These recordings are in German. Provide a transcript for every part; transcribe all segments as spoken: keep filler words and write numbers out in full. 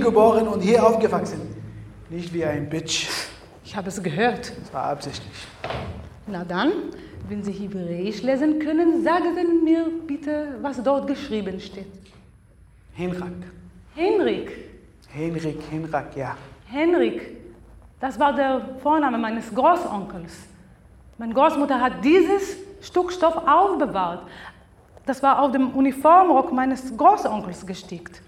geboren und hier aufgewachsen. Nicht wie ein Bitch. Ich habe es gehört. Das war absichtlich. Na dann, wenn Sie Hebräisch lesen können, sagen Sie mir bitte, was dort geschrieben steht. Henrik. Henrik. Henrik, Henrik, ja. Henrik, das war der Vorname meines Großonkels. Meine Großmutter hat dieses Stück Stoff aufbewahrt. Das war auf dem Uniformrock meines Großonkels gestickt.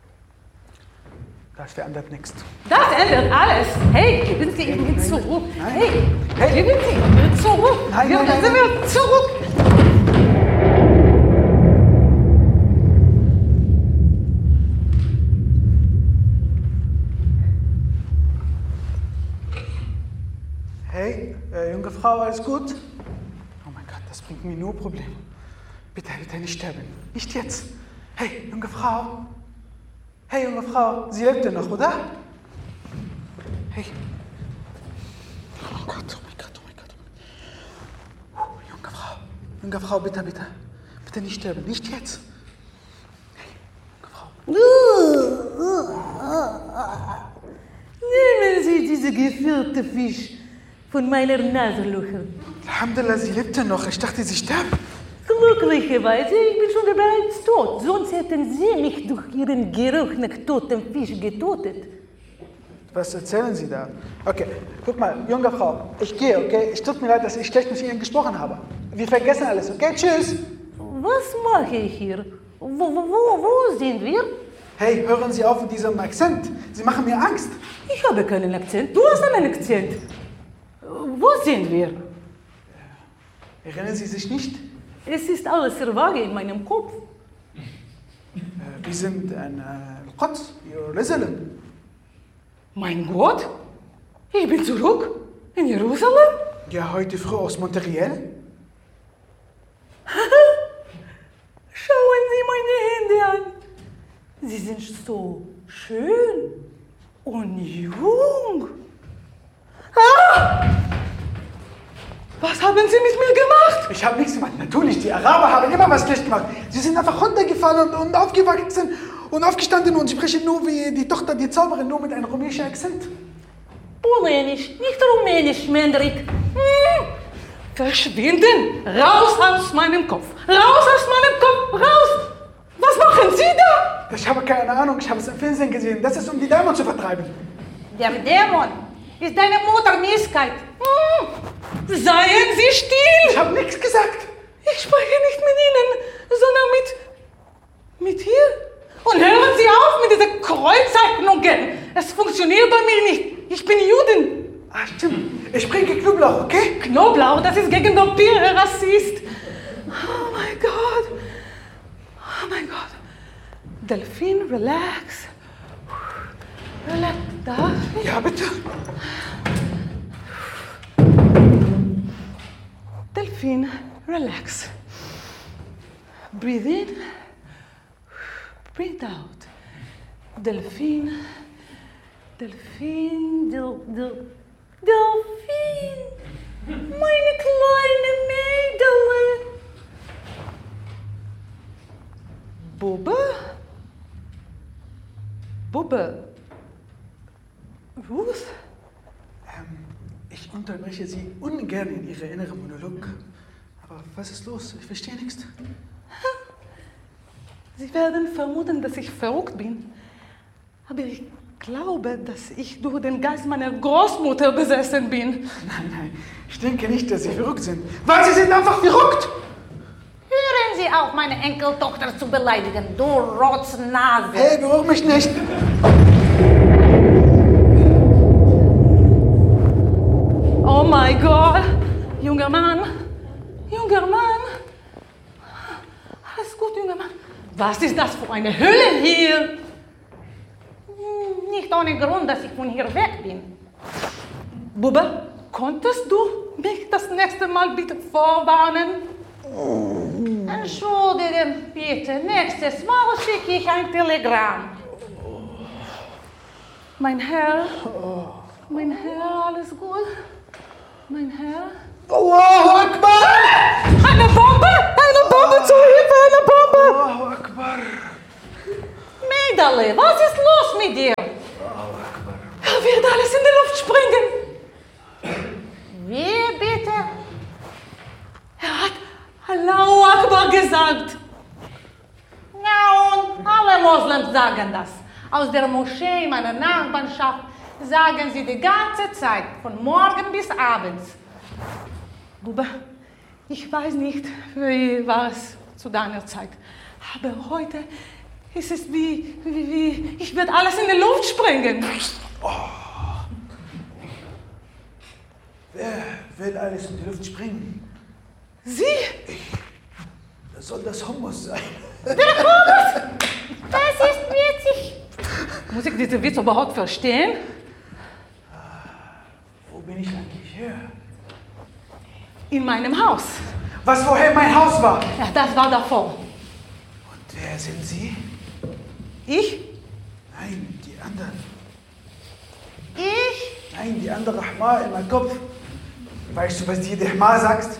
Das verändert nichts. Das ändert alles. Hey, geben Sie ihn mir zurück. Nein. Hey, Hey. geben Sie ihn mir zurück. Nein, geben nein, Sie nein, mir zurück. Hey, äh, junge Frau, alles gut? Oh mein Gott, das bringt mir nur Probleme. Bitte, bitte nicht sterben. Nicht jetzt. Hey, junge Frau. Hey, junge Frau, Sie lebt ja noch, oder? Hey. Oh Gott, oh mein Gott, oh mein Gott. Oh, junge Frau, junge Frau, bitte, bitte. Bitte nicht sterben, nicht jetzt. Hey, junge Frau. Nehmen Sie diese geführte Fisch von meiner Nasenlöcher. Alhamdulillah, sie lebt ja noch. Ich dachte, sie stirbt. Glücklicherweise, ich bin schon bereits tot. Sonst hätten Sie mich durch Ihren Geruch nach totem Fisch getötet. Was erzählen Sie da? Okay, guck mal, junge Frau, ich gehe, okay? Es tut mir leid, dass ich schlecht mit Ihnen gesprochen habe. Wir vergessen alles, okay? Tschüss! Was mache ich hier? Wo, wo, wo, wo sind wir? Hey, hören Sie auf mit diesem Akzent. Sie machen mir Angst. Ich habe keinen Akzent. Du hast einen Akzent. Wo sind wir? Erinnern Sie sich nicht? Es ist alles sehr vage in meinem Kopf. Äh, wir sind in äh, Quds, Jerusalem. Mein Gott, ich bin zurück in Jerusalem. Ja, heute früh aus Monteriel. Schauen Sie meine Hände an. Sie sind so schön und jung. Ah! Was haben Sie mit mir gemacht? Ich habe nichts gemacht. Natürlich, die Araber haben immer was schlecht gemacht. Sie sind einfach runtergefallen und, und aufgewachsen und aufgestanden und sprechen nur wie die Tochter, die Zauberin, nur mit einem rumänischen Akzent. Polnisch, nicht Rumänisch, Mendrik. Hm. Verschwinden! Raus aus meinem Kopf! Raus aus meinem Kopf! Raus! Was machen Sie da? Ich habe keine Ahnung, ich habe es im Fernsehen gesehen. Das ist, um die Dämon zu vertreiben. Der Dämon ist deine Mutter Mieskeit. Hm. Seien Sie still! Ich habe nichts gesagt. Ich spreche nicht mit Ihnen, sondern mit... mit hier. Und hören Sie auf mit diesen Kreuzzeichnungen. Es funktioniert bei mir nicht. Ich bin Juden. Ah, stimmt. Ich bringe Knoblauch, okay? Knoblauch, das ist gegen Vampire, Rassist. Oh mein Gott. Oh mein Gott. Delfin, relax. Relax. Da. Ja, bitte. Delfin, relax. Breathe in. Breathe out. Delfin. Delfin. Del, del, Delfin. Meine kleine Mädel. Bubbe? Bubbe. Ruth? Ähm, ich unterbreche Sie ungern in Ihre innere Monolog. Aber was ist los? Ich verstehe nichts. Sie werden vermuten, dass ich verrückt bin. Aber ich glaube, dass ich durch den Geist meiner Großmutter besessen bin. Nein, nein, ich denke nicht, dass Sie verrückt sind. Weil Sie sind einfach verrückt! Hören Sie auf, meine Enkeltochter zu beleidigen, du Rotznase. Hey, berühr mich nicht! Oh mein Gott! Junger Mann! Junger Mann! Alles gut, junger Mann. Was ist das für eine Hölle hier? Nicht ohne Grund, dass ich von hier weg bin. Bubbe, konntest du mich das nächste Mal bitte vorwarnen? Entschuldige bitte, nächstes Mal schicke ich ein Telegramm. Mein Herr, mein Herr, alles gut? Mein Herr? Allahu Akbar! Eine Bombe! Eine Bombe! Zu Hilfe! Eine Bombe! Allahu Akbar! Mädele, was ist los mit dir? sagen das. Aus der Moschee meiner Nachbarschaft sagen sie die ganze Zeit, von morgen bis abends. Bube, ich weiß nicht, wie war es zu deiner Zeit, aber heute ist es wie, wie, wie ich werde alles in die Luft sprengen. Oh. Wer will alles in die Luft springen? Sie? Ich. Das soll das Hummus sein. Der Hummus? Das ist witzig. Muss ich diesen Witz überhaupt verstehen? Wo bin ich eigentlich her? In meinem Haus. Was vorher mein Haus war? Ja, das war davor. Und wer sind Sie? Ich? Nein, die anderen. Ich? Nein, die andere Ahmar in meinem Kopf. Weißt du, was die jede Ahmar sagt?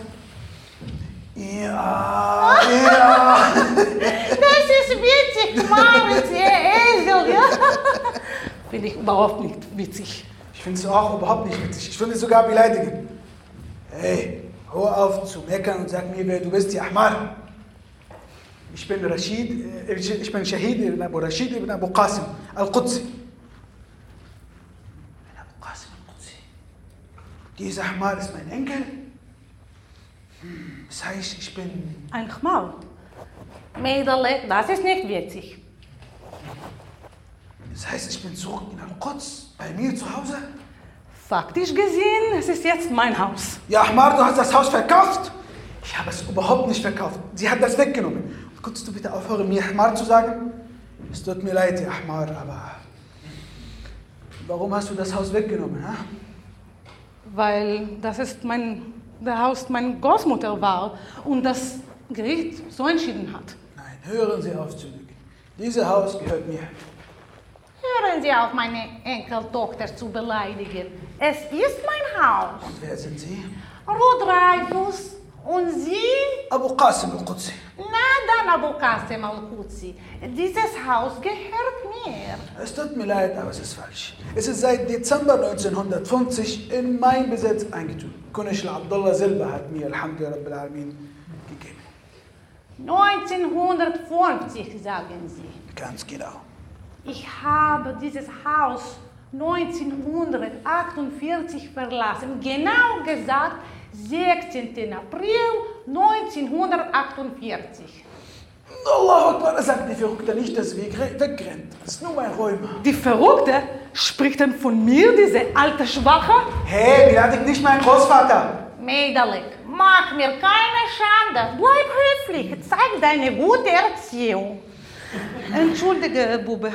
Ja, ja. Das ist witzig, Maritz, ihr Esel, ja? Finde ich überhaupt nicht witzig. Ich finde es auch überhaupt nicht witzig. Ich finde es sogar beleidigend. Hey, hör auf zu meckern und sag mir, wer du bist, die Ahmar. Ich bin Rashid, ich bin Shahid ibn Abu Rashid ibn Abu Qasim al-Qudsi. Abu Qasim al-Qudsi. Dieser Ahmar ist mein Enkel. Das heißt, ich bin... Ein Khmal. Mädel, das ist nicht witzig. Das heißt, ich bin zurück in Al-Quds, bei mir zu Hause? Faktisch gesehen, es ist jetzt mein Haus. Ja, Ahmar, du hast das Haus verkauft? Ich habe es überhaupt nicht verkauft. Sie hat das weggenommen. Könntest du bitte aufhören, mir Ahmar zu sagen? Es tut mir leid, ja, Ahmar, aber... Warum hast du das Haus weggenommen, ha? Weil das ist mein... der Haus meiner Großmutter war und das Gericht so entschieden hat. Nein, hören Sie auf zu lügen. Dieses Haus gehört mir. Hören Sie auf, meine Enkeltochter zu beleidigen. Es ist mein Haus. Und wer sind Sie? Ruth Reifus. Und Sie? Abu Qasim al-Qudsi. Na dann, Abu Qasim al-Qudsi. Dieses Haus gehört mir. Es tut mir leid, aber es ist falsch. Es ist seit Dezember neunzehnhundertfünfzig in mein Besitz eingezogen. Kunishla Abdullah selber hat mir, Alhamdulillah Rabbil Alamin, gegeben. neunzehnhundertfünfzig, sagen Sie. Ganz genau. Ich habe dieses Haus neunzehnhundertachtundvierzig verlassen. Genau gesagt, sechzehnten April neunzehnhundertachtundvierzig. Allahu Akbar, sagt die Verrückte nicht, dass wir wegrennt. Das ist nur mein Räumer. Die Verrückte spricht dann von mir, diese alte Schwache? Hey, beleidigt nicht meinen Großvater. Mädel, mach mir keine Schande. Bleib höflich, zeig deine gute Erziehung. Entschuldige, Bube.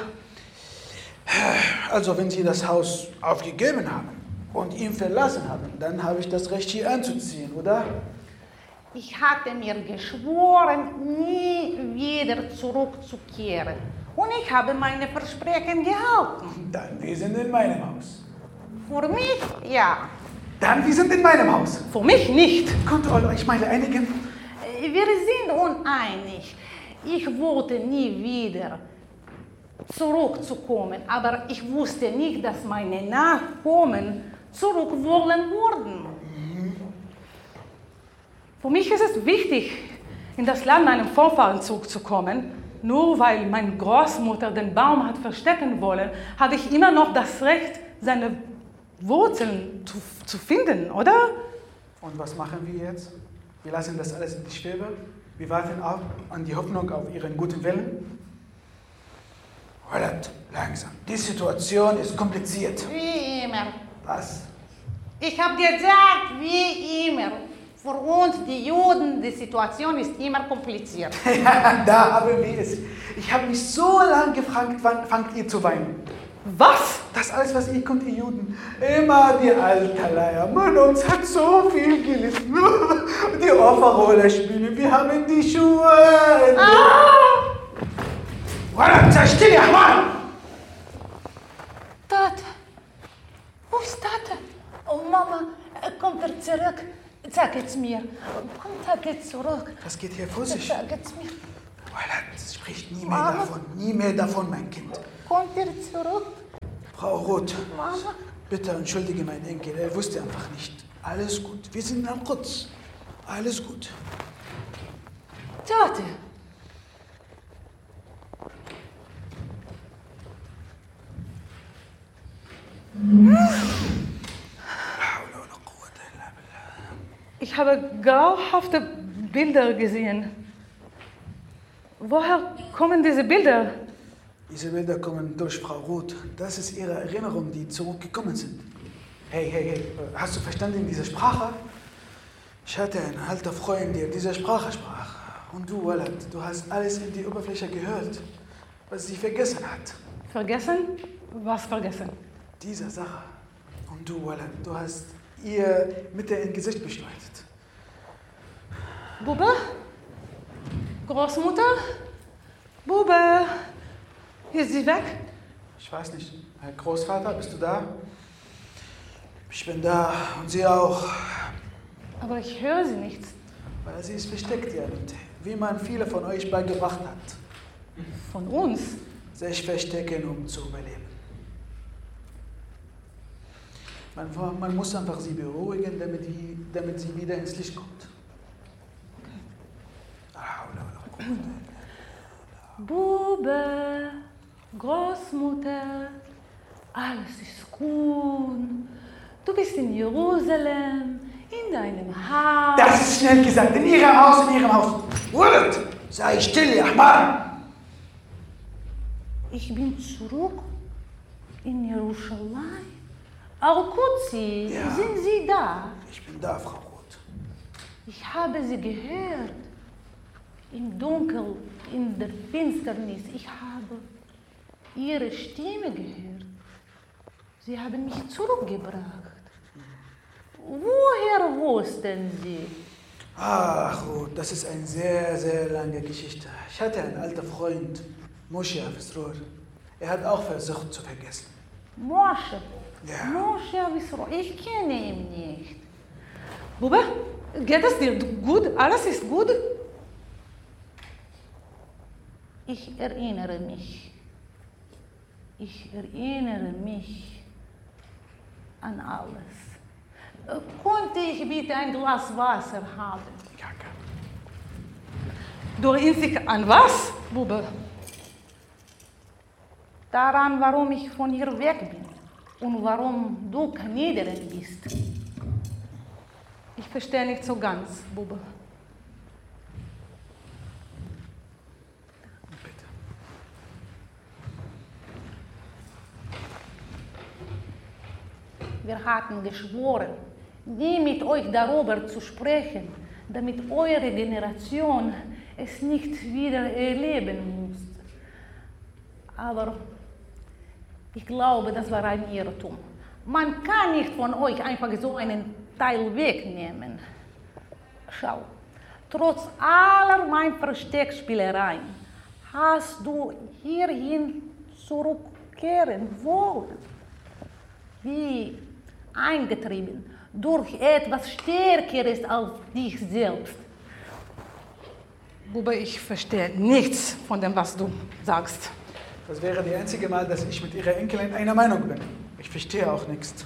Also, wenn Sie das Haus aufgegeben haben und ihn verlassen haben, dann habe ich das Recht, hier einzuziehen, oder? Ich hatte mir geschworen, nie wieder zurückzukehren. Und ich habe meine Versprechen gehalten. Dann, wir sind in meinem Haus. Für mich, ja. Dann, wir sind in meinem Haus. Für mich nicht. Könnt ihr euch mal einigen? Wir sind uneinig. Ich wollte nie wieder zurückzukommen, aber ich wusste nicht, dass meine Nachkommen zurück wollen würden. Mhm. Für mich ist es wichtig, in das Land meinem Vorfahren zurückzukommen. Nur weil meine Großmutter den Baum hat verstecken wollen, hatte ich immer noch das Recht, seine Wurzeln zu, zu finden, oder? Und was machen wir jetzt? Wir lassen das alles in die Schwebe. Wir warten auf, an die Hoffnung auf Ihren guten Willen. Walad, langsam. Die Situation ist kompliziert. Wie immer. Was? Ich habe gesagt, wie immer. Für uns, die Juden, die Situation ist immer kompliziert. Ja, da haben wir es. Ich habe mich so lange gefragt, wann fangt ihr zu weinen? Was? Das alles, was ihr könnt, ihr Juden. Immer die Altaleier. Man, uns hat so viel gelitten. Die Opferrolle spielen. Wir haben die Schuhe. Ah! Walad, sei still, ja, Mann! Tata. Wo ist Tata? Oh, Mama, kommt er zurück? Sag es mir. Kommt er geht zurück? Das geht hier vor sich. Sag es mir. Walad, sprich nie mehr Mama. davon. Nie mehr davon, mein Kind. Kommt er zurück? Frau Roth, Mama. bitte entschuldige meinen Enkel. Er wusste einfach nicht. Alles gut. Wir sind am Quds. Alles gut. Tata. Ich habe grauhafte Bilder gesehen. Woher kommen diese Bilder? Diese Bilder kommen durch Frau Roth. Das ist ihre Erinnerung, die zurückgekommen sind. Hey, hey, hey, hast du verstanden diese Sprache? Ich hatte einen alter Freund, der diese Sprache sprach. Und du, Walad, du hast alles in die Oberfläche gehört, was sie vergessen hat. Vergessen? Was vergessen? Diese Sache. Und du, Walad, du hast ihr mit ins Gesicht beschleudert. Bube? Großmutter? Bube? Ist sie weg? Ich weiß nicht. Herr Großvater, bist du da? Ich bin da und sie auch. Aber ich höre sie nicht. Weil sie ist versteckt, ja, und wie man viele von euch beigebracht hat. Von uns? Sich verstecken, um zu überleben. Man, man muss einfach sie beruhigen, damit, die, damit sie wieder ins Licht kommt. Bube, Großmutter, alles ist gut. Du bist in Jerusalem, in deinem Haus. Das ist schnell gesagt, in ihrem Haus, in ihrem Haus. Walad, sei still, ja, Mann. Ich bin zurück in Jerusalem. Al-Qudsi, Ja. sind Sie da? Ich bin da, Frau Roth. Ich habe Sie gehört. Im Dunkel, in der Finsternis. Ich habe Ihre Stimme gehört. Sie haben mich zurückgebracht. Woher wussten Sie? Ach, Ruth, das ist eine sehr, sehr lange Geschichte. Ich hatte einen alten Freund, Moshe Avesror. Er hat auch versucht zu vergessen. Moshe. Ja. Moshe Avesror. Ich kenne ihn nicht. Bube, geht es dir gut? Alles ist gut? Ich erinnere mich. Ich erinnere mich an alles. Konnte ich bitte ein Glas Wasser haben? Ja, gern. Du erinnerst dich an was, Bube? Daran, warum ich von hier weg bin und warum du Kanadier bist. Ich verstehe nicht so ganz, Bube. Bitte. Wir hatten geschworen, nie mit euch darüber zu sprechen, damit eure Generation es nicht wieder erleben muss. Aber ich glaube, das war ein Irrtum. Man kann nicht von euch einfach so einen Teil wegnehmen. Schau, trotz aller meiner Versteckspielereien hast du hierhin zurückkehren wollen. Wie eingetrieben durch etwas Stärkeres als dich selbst. Bube, ich verstehe nichts von dem, was du sagst. Das wäre die einzige Mal, dass ich mit ihrer Enkelin einer Meinung bin. Ich verstehe auch nichts.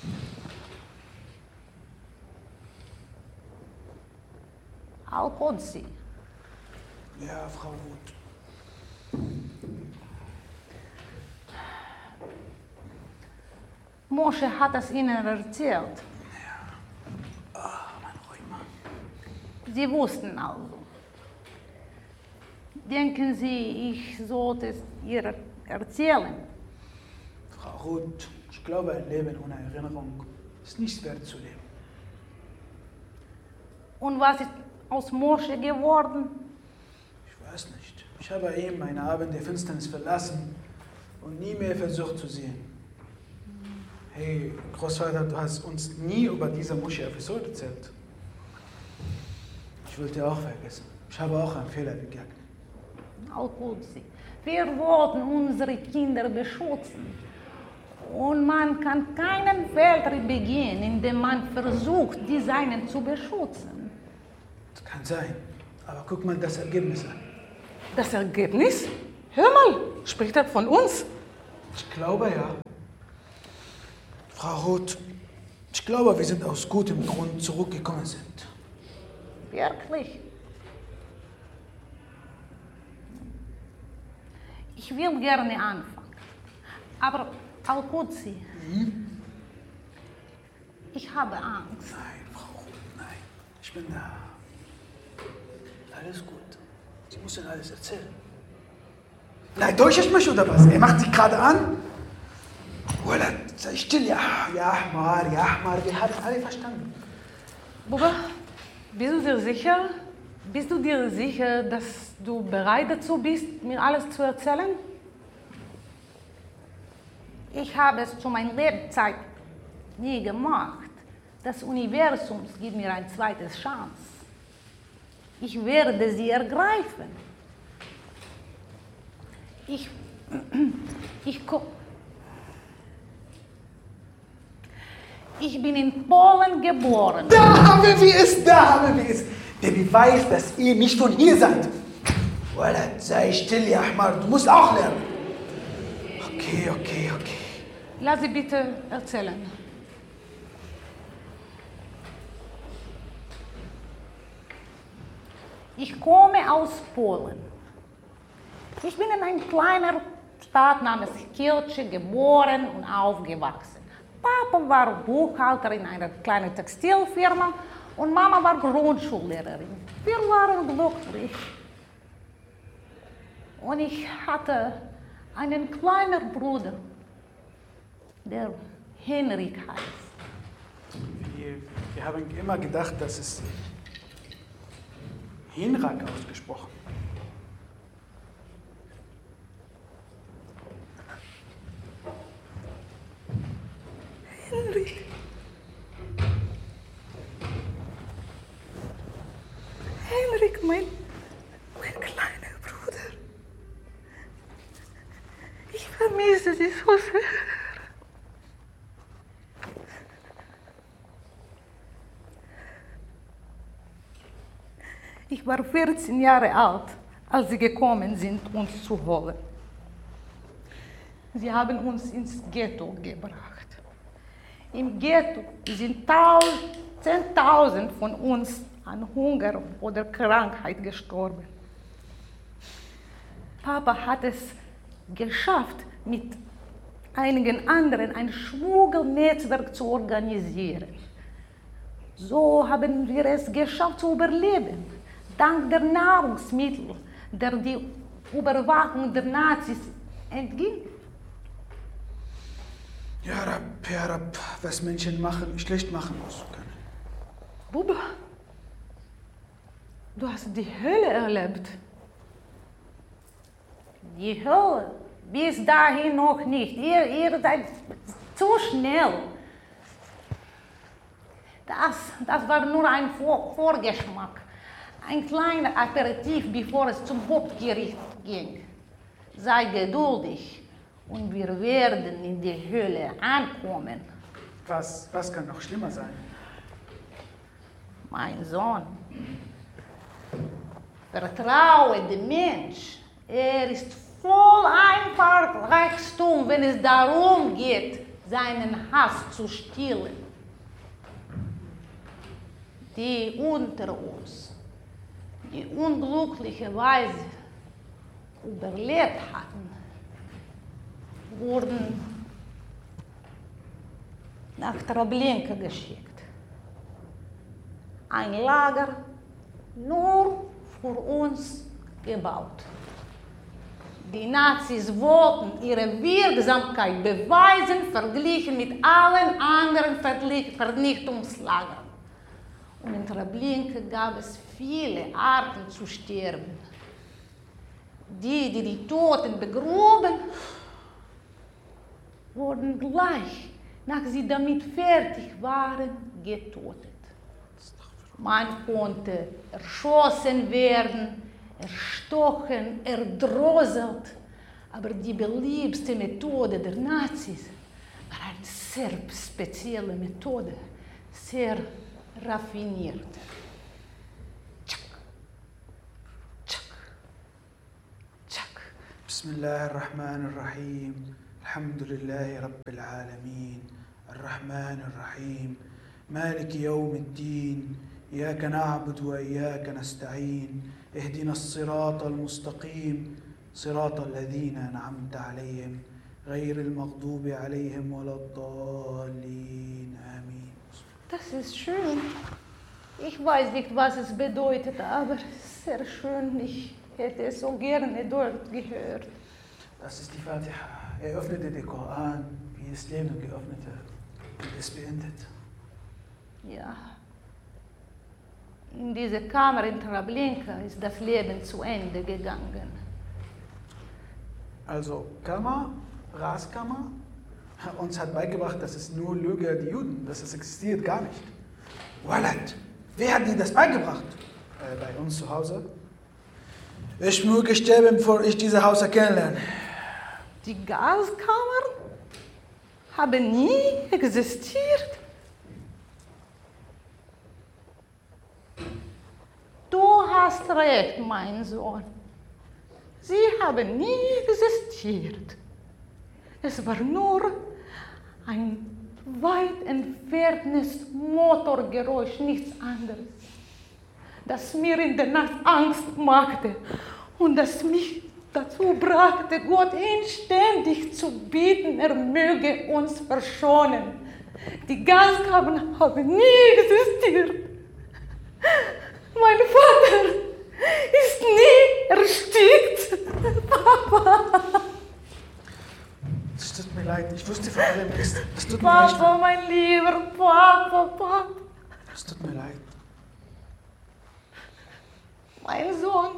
Al-Qudsi. Ja, Frau Roth. Moshe hat es ihnen erzählt. Ah, mein Rheuma. Sie wussten also. Denken Sie, ich sollte es ihr erzählen? Frau Roth, ich glaube, ein Leben ohne Erinnerung ist nicht wert zu leben. Und was ist aus Moshe geworden? Ich weiß nicht. Ich habe ihm einen Abend der Finsternis verlassen und nie mehr versucht zu sehen. Hey, Großvater, du hast uns nie über diese Moshe Avesror erzählt. Ich wollte auch vergessen. Ich habe auch einen Fehler begangen. Al-Qudsi, wir wollten unsere Kinder beschützen. Und man kann keinen Fehler begehen, indem man versucht, die Seinen zu beschützen. Das kann sein. Aber guck mal das Ergebnis an. Das Ergebnis? Hör mal, spricht er von uns? Ich glaube ja. Frau Roth, ich glaube, wir sind aus gutem Grund zurückgekommen sind. Wirklich? Ich will gerne anfangen. Aber Al-Qudsi. Hm? Ich habe Angst. Nein, Frau, nein. Ich bin da. Alles gut. Sie muss Ihnen alles erzählen. Nein, täuscht mich oder was? Er macht sich gerade an. Oder sei still, ja, ja, Ahmar, ja, Ahmar, wir haben alle verstanden. Bubba, bist du dir sicher? Bist du dir sicher, dass du bereit dazu bist, mir alles zu erzählen? Ich habe es zu meiner Lebzeit nie gemacht. Das Universum gibt mir eine zweite Chance. Ich werde sie ergreifen. Ich, ich, ich bin in Polen geboren. Da haben wir es, da haben wir es. Der Beweis, dass ihr nicht von hier seid. Walad, sei still, ja, Ahmar, du musst auch lernen. Okay, okay, okay. Lass sie bitte erzählen. Ich komme aus Polen. Ich bin in einer kleinen Stadt namens Kielce geboren und aufgewachsen. Papa war Buchhalter in einer kleinen Textilfirma und Mama war Grundschullehrerin. Wir waren glücklich. Und ich hatte einen kleinen Bruder, der Henrik heißt. Wir, wir haben immer gedacht, dass es Henrik ausgesprochen. Henrik. Henrik, mein, mein kleiner Bruder. Ich vermisse sie so sehr. Ich war vierzehn Jahre alt, als sie gekommen sind, uns zu holen. Sie haben uns ins Ghetto gebracht. Im Ghetto sind zehntausend von uns an Hunger oder Krankheit gestorben. Papa hat es geschafft, mit einigen anderen ein Schmuggelnetzwerk zu organisieren. So haben wir es geschafft zu überleben, dank der Nahrungsmittel, der die Überwachung der Nazis entging. Ja, Rab, ja, Rab, was Menschen machen, schlecht machen muss können. Bubba, du hast die Hölle erlebt. Die Hölle? Bis dahin noch nicht. Ihr, ihr seid zu schnell. Das, das war nur ein Vor Vorgeschmack. Ein kleiner Aperitif, bevor es zum Hauptgericht ging. Sei geduldig und wir werden in die Hölle ankommen. Was, was kann noch schlimmer sein? Mein Sohn, vertraue dem Mensch. Er ist voll einfach Reichtum, wenn es darum geht, seinen Hass zu stillen. Die unter uns, die unglücklicherweise überlebt hatten, wurden nach Treblinka geschickt. Ein Lager nur für uns gebaut. Die Nazis wollten ihre Wirksamkeit beweisen, verglichen mit allen anderen Vernichtungslagern. Und in Treblinka gab es viele Arten zu sterben. Die, die die Toten begruben, wurden gleich, nachdem sie damit fertig waren, getötet. Man konnte erschossen werden, erstochen, erdrosselt, aber die beliebte Methode der Nazis war eine sehr spezielle Methode, sehr raffiniert. Tschak, tschak, tschak. Bismillahirrahmanirrahim. Alhamdulillahi Rabbil Alamin. Ar-Rahmanir-Rahim. Malik Yawmiddin. إياك نعبد وإياك نستعين اهدنا الصراط المستقيم صراط الذين أنعمت عليهم غير المغضوب عليهم ولا الضالين آمين. Das ist schön. Ich weiß nicht, was es bedeutet, aber es ist sehr schön. Ich hätte es so gerne dort gehört. Das ist die Fatiha. Er öffnete den Koran, wie es Leben geöffnet hat und es beendet. Ja. In dieser Kammer in Treblinka ist das Leben zu Ende gegangen. Also Kammer, Raskammer, uns hat beigebracht, dass es nur Lüge die Juden, dass es existiert gar nicht. Walad, wer hat dir das beigebracht? Äh, bei uns zu Hause. Ich möge sterben, bevor ich dieses Haus kennenlerne. Die Gaskammern haben nie existiert. Du hast recht, mein Sohn. Sie haben nie existiert. Es war nur ein weit entferntes Motorgeräusch, nichts anderes, das mir in der Nacht Angst machte und das mich dazu brachte, Gott inständig zu bitten, er möge uns verschonen. Die Gaskammern haben nie existiert. Mein Vater ist nie erstickt. Papa. Es tut mir leid, ich wusste von allem nichts. Es tut mir leid. Papa, mein lieber Papa, Papa. Es tut mir leid. Mein Sohn.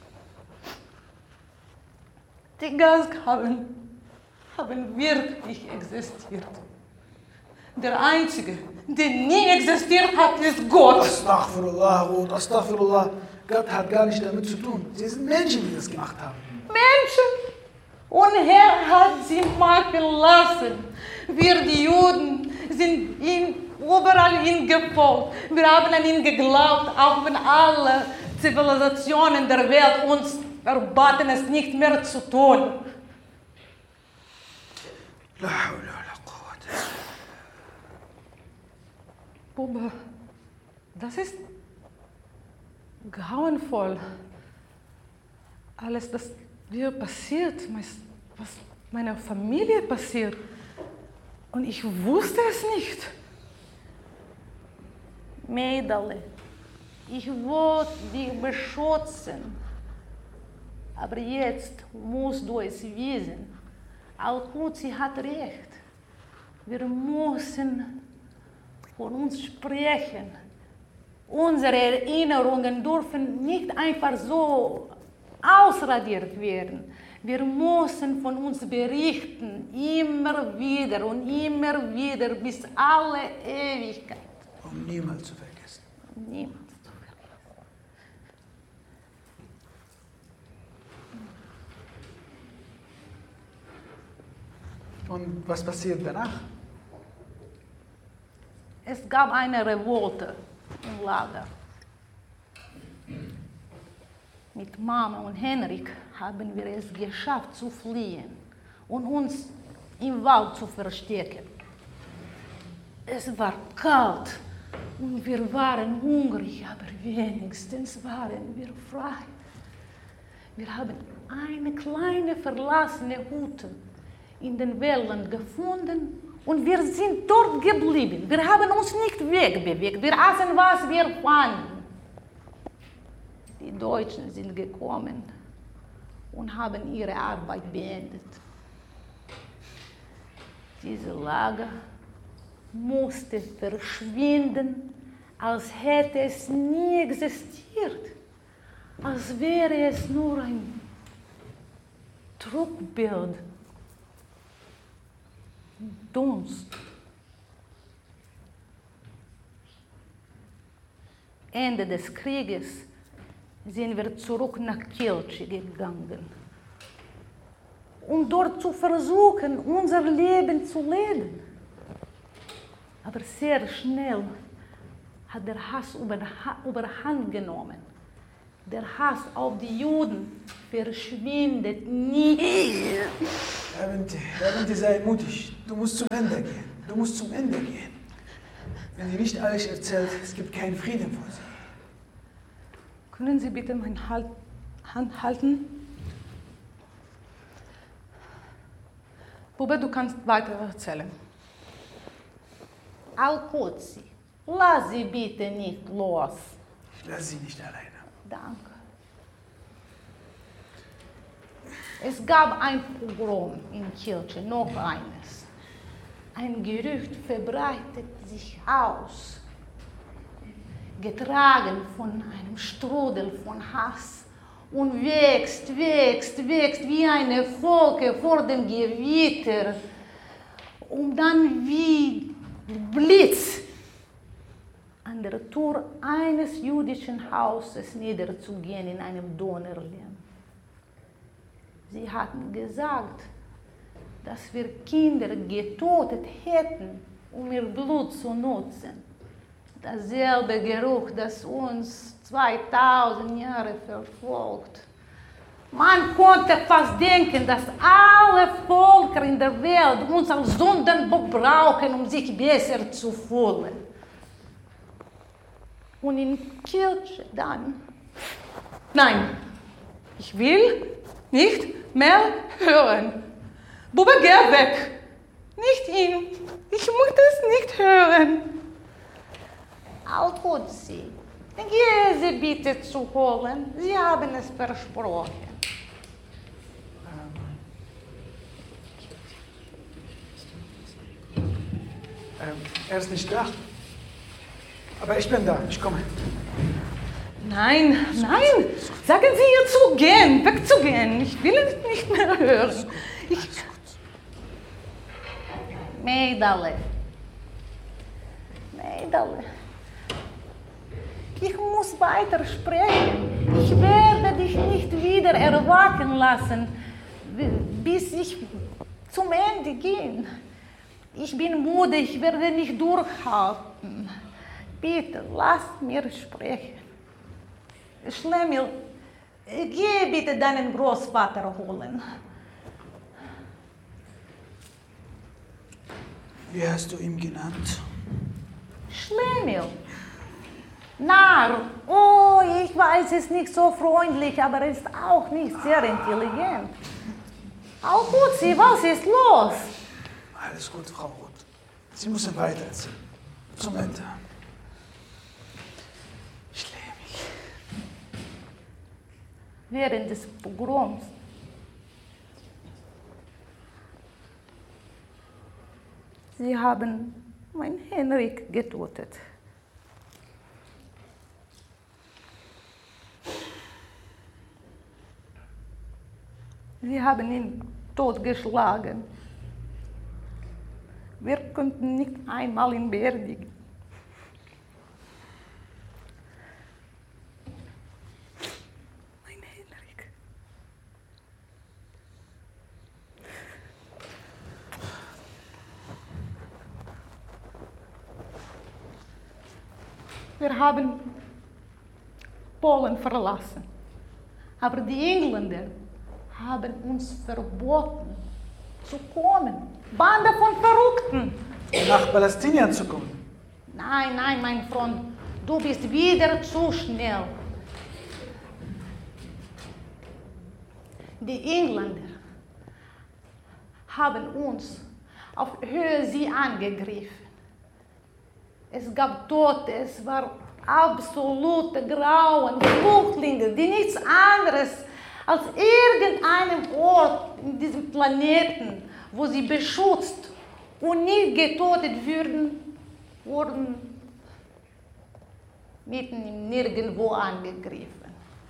Die Gaskammern haben wirklich existiert. Der Einzige, der nie existiert hat, ist Gott. Astaghfirullah, Ruth, Astaghfirullah. Gott hat gar nicht damit zu tun. Sie sind Menschen, die das gemacht haben. Menschen. Und Herr hat sie machen lassen. Wir, die Juden, sind ihm überall ihm gefolgt. Wir haben an ihn geglaubt, auch wenn alle Zivilisationen der Welt uns verbaten, es nicht mehr zu tun. La hawla wala quwwata. Bube, das ist grauenvoll. Alles, das mir passiert, was meiner Familie passiert. Und ich wusste es nicht. Mädel, ich wollte dich beschützen. Aber jetzt musst du es wissen. Al-Qudsi hat recht. Wir müssen von uns sprechen. Unsere Erinnerungen dürfen nicht einfach so ausradiert werden. Wir müssen von uns berichten, immer wieder und immer wieder bis alle Ewigkeit. Um niemals zu vergessen. Niemals. Und was passiert danach? Es gab eine Revolte im Lager. Mit Mama und Henrik haben wir es geschafft zu fliehen und uns im Wald zu verstecken. Es war kalt und wir waren hungrig, aber wenigstens waren wir frei. Wir haben eine kleine verlassene Hütte in den Wäldern gefunden und wir sind dort geblieben. Wir haben uns nicht wegbewegt. Wir aßen, was wir fanden. Die Deutschen sind gekommen und haben ihre Arbeit beendet. Dieses Lager musste verschwinden, als hätte es nie existiert, als wäre es nur ein Trugbild. Dunst. Ende des Krieges sind wir zurück nach Kielce gegangen, um dort zu versuchen, unser Leben zu leben. Aber sehr schnell hat der Hass überhand genommen. Der Hass auf die Juden verschwindet nie. Abente, Abente, sei mutig. Du musst zum Ende gehen. Du musst zum Ende gehen. Wenn sie nicht alles erzählt, es gibt keinen Frieden vor sie. Können Sie bitte meine halt Hand halten? Bube, du kannst weiter erzählen. Al-Qudsi, lass sie bitte nicht los. Ich lasse sie nicht alleine. Danke. Es gab ein Pogrom in Kirche, noch eines. Ein Gerücht verbreitet sich aus, getragen von einem Strudel von Hass und wächst, wächst, wächst wie eine Wolke vor dem Gewitter, um dann wie Blitz an der Tür eines jüdischen Hauses niederzugehen in einem Donnerlärm. Sie hatten gesagt, dass wir Kinder getötet hätten, um ihr Blut zu nutzen. Dasselbe Geruch, das uns zweitausend Jahre verfolgt. Man konnte fast denken, dass alle Völker in der Welt uns als Sündenbock brauchen, um sich besser zu fühlen. Und in Kirche dann. Nein, ich will nicht mehr hören. Bube, geh weg. Nicht ihn. Ich möchte es nicht hören. Al-Qudsi, geh sie bitte zu holen. Sie haben es versprochen. Ähm, er ist nicht da. Aber ich bin da, ich komme. Nein, nein. Sagen Sie ihr zu gehen, wegzugehen. Ich will es nicht mehr hören. Ich, Mädale, Mädale, ich muss weiter sprechen. Ich werde dich nicht wieder erwachen lassen, bis ich zum Ende gehe. Ich bin müde, ich werde nicht durchhalten. Bitte, lass mir sprechen. Schlemiel, geh bitte deinen Großvater holen. Wie hast du ihn genannt? Schlemiel. Narr. Oh, ich weiß, es ist nicht so freundlich, aber er ist auch nicht sehr intelligent. Al-Qudsi, was ist los? Alles gut, Frau Roth. Sie müssen weitererzählen. Zum Ende. Schlemiel. Während des Pogroms Sie haben meinen Henrik getötet. Sie haben ihn totgeschlagen. Wir konnten nicht einmal ihn beerdigen. Mein Henrik. Wir haben Polen verlassen, aber die Engländer haben uns verboten zu kommen. Bande von Verrückten. Nach Palästina zu kommen. Nein, nein, mein Freund, du bist wieder zu schnell. Die Engländer haben uns auf Höhe See angegriffen. Es gab Tote, es war absolute Grauen, Flüchtlinge, die nichts anderes als irgendeinem Ort in diesem Planeten, wo sie beschützt und nicht getötet würden, wurden mitten im Nirgendwo angegriffen.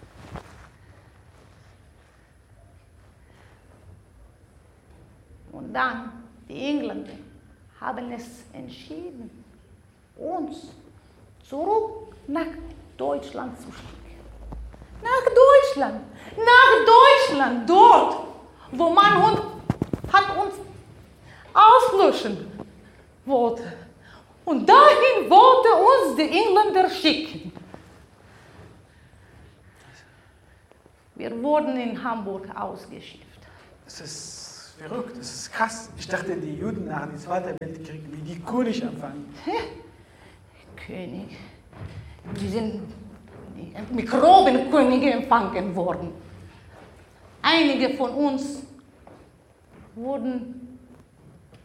Und dann, die Engländer haben es entschieden, uns zurück nach Deutschland zu schicken. Nach Deutschland, nach Deutschland, dort, wo man uns, hat uns auslöschen wollte. Und dahin wollte uns die Engländer schicken. Wir wurden in Hamburg ausgeschifft. Das ist verrückt, das ist krass. Ich dachte, die Juden nach dem Zweiten Weltkrieg, wie die König empfangen. König. Wir sind Mikrobenkönige empfangen worden. Einige von uns wurden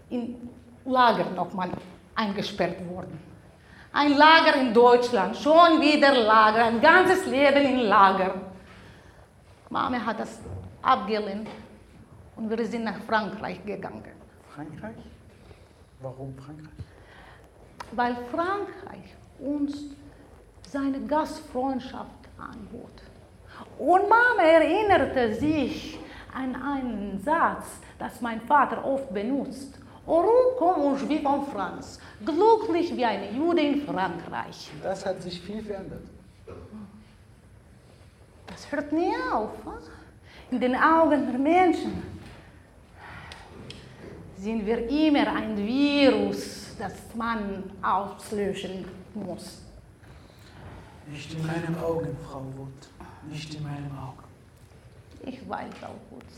in Lager nochmal eingesperrt worden. Ein Lager in Deutschland, schon wieder Lager, ein ganzes Leben in Lager. Mama hat das abgelehnt und wir sind nach Frankreich gegangen. Frankreich? Warum Frankreich? Weil Frankreich uns seine Gastfreundschaft anbot. Und Mama erinnerte sich an einen Satz, das mein Vater oft benutzt. Heureux comme un Juif en France, glücklich wie eine Jude in Frankreich. Das hat sich viel verändert. Das hört nie auf. In den Augen der Menschen sind wir immer ein Virus, das man auslöschen muss. Nicht in meinen Augen, Frau Wood. Nicht in meinen Augen. Ich weiß auch gut.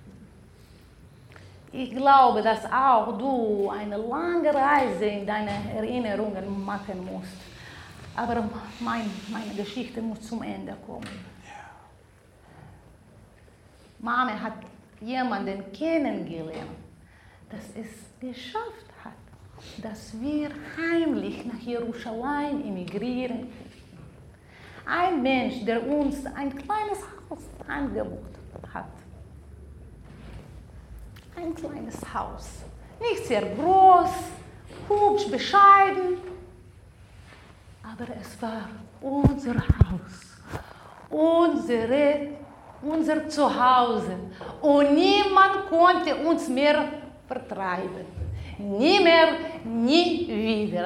Ich glaube, dass auch du eine lange Reise in deine Erinnerungen machen musst. Aber mein, meine Geschichte muss zum Ende kommen. Ja. Mama hat jemanden kennengelernt, das es geschafft hat, dass wir heimlich nach Jerusalem emigrieren konnten. Ein Mensch, der uns ein kleines Haus angeboten hat. Ein kleines Haus. Nicht sehr groß, hübsch, bescheiden, aber es war unser Haus, unsere, unser Zuhause. Und niemand konnte uns mehr vertreiben. Nie mehr, nie wieder.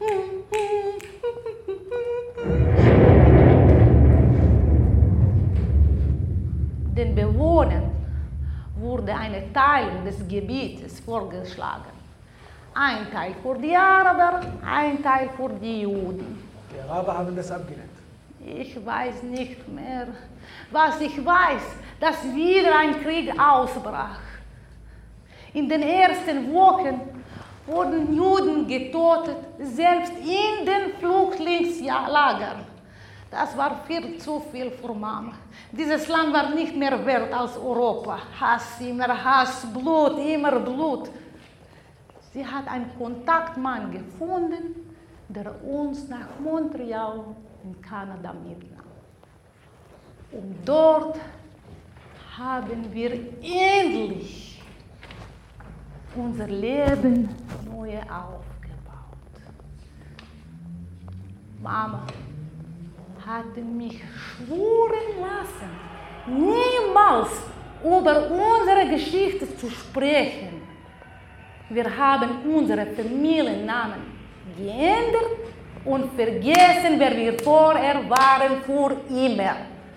Den Bewohnern wurde eine Teilung des Gebietes vorgeschlagen. Ein Teil für die Araber, ein Teil für die Juden. Die Araber haben das abgelehnt. Ich weiß nicht mehr. Was ich weiß, dass wieder ein Krieg ausbrach. In den ersten Wochen wurden Juden getötet, selbst in den Flüchtlingslagern. Das war viel zu viel für Mama. Dieses Land war nicht mehr wert als Europa. Hass, immer Hass, Blut, immer Blut. Sie hat einen Kontaktmann gefunden, der uns nach Montreal in Kanada mitnahm. Und dort haben wir endlich unser Leben neu aufgebaut. Mama hatte mich schwören lassen, niemals über unsere Geschichte zu sprechen. Wir haben unsere Familiennamen geändert und vergessen, wer wir vorher waren, für immer.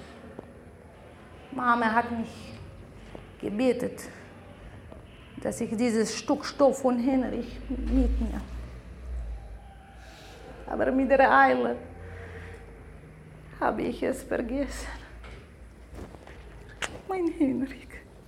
Mama hat mich gebetet, dass ich dieses Stück Stoff von Henrich mitnehme. Aber mit der Eile habe ich es vergessen. Mein Henrik.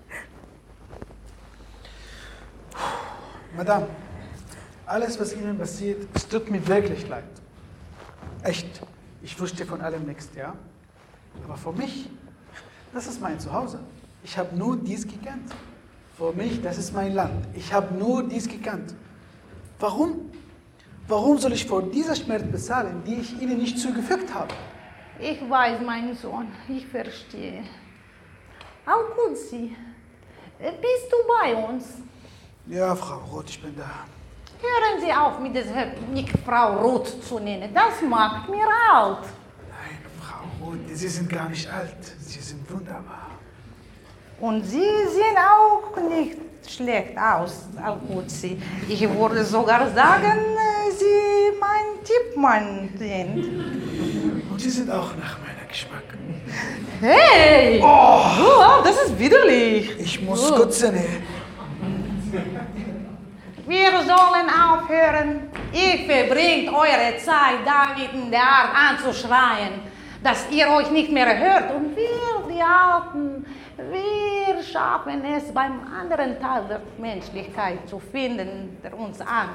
Madame, alles, was Ihnen passiert, es tut mir wirklich leid. Echt. Ich wusste von allem nichts, ja? Aber für mich, das ist mein Zuhause. Ich habe nur dies gekannt. Für mich, das ist mein Land. Ich habe nur dies gekannt. Warum? Warum soll ich für diese Schmerz bezahlen, die ich Ihnen nicht zugefügt habe? Ich weiß, mein Sohn, ich verstehe. Auch gut, Sie. Bist du bei uns? Ja, Frau Roth, ich bin da. Hören Sie auf, mit dieser nicht Frau Roth zu nennen. Das macht mir alt. Nein, Frau Roth, Sie sind gar nicht alt. Sie sind wunderbar. Und Sie sehen auch nicht schlecht aus, Alkuzi. Ich würde sogar sagen, Sie mein Tippmann sind. Und Sie sind auch nach meinem Geschmack. Hey! Oh, Oh, das ist widerlich. ich muss Oh. kotzen. Wir sollen aufhören. Ihr verbringt eure Zeit damit in der Art anzuschreien, dass ihr euch nicht mehr hört. Und wir, die Alten, wir schaffen es, beim anderen Teil der Menschlichkeit zu finden, der uns an